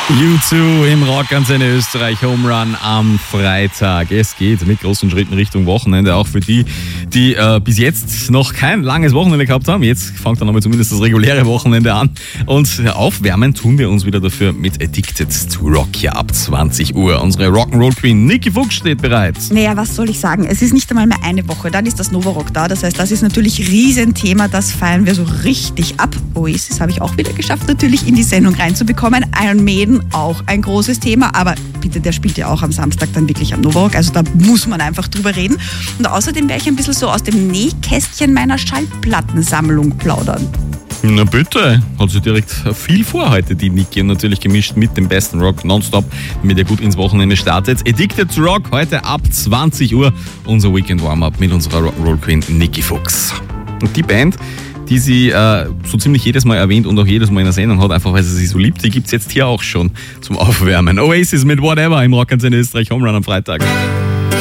U2 im Rockantenne Österreich Home Run am Freitag. Es geht mit großen Schritten Richtung Wochenende, auch für die bis jetzt noch kein langes Wochenende gehabt haben. Jetzt fängt dann aber zumindest das reguläre Wochenende an. Und aufwärmen tun wir uns wieder dafür mit Addicted to Rock hier ab 20 Uhr. Unsere Rock'n'Roll Queen Niki Fuchs steht bereit. Naja, was soll ich sagen? Es ist nicht einmal mehr eine Woche, dann ist das Novarock da. Das heißt, das ist natürlich ein Riesenthema, das feiern wir so richtig ab. Oasis habe ich auch wieder geschafft, natürlich in die Sendung reinzubekommen. Iron Maiden auch ein großes Thema, aber bitte, der spielt ja auch am Samstag dann wirklich am Novarock, also da muss man einfach drüber reden. Und außerdem werde ich ein bisschen so aus dem Nähkästchen meiner Schallplattensammlung plaudern. Na bitte, hat sie direkt viel vor heute, die Niki, und natürlich gemischt mit dem besten Rock nonstop, damit ihr gut ins Wochenende startet. Addicted to Rock heute ab 20 Uhr, unser Weekend Warm-Up mit unserer Rock'n'Roll Queen Niki Fuchs. Und die Band, die sie so ziemlich jedes Mal erwähnt und auch jedes Mal in der Sendung hat, einfach weil sie sie so liebt, die gibt es jetzt hier auch schon zum Aufwärmen. Oasis mit Whatever im Rockantenne Österreich Home Run am Freitag.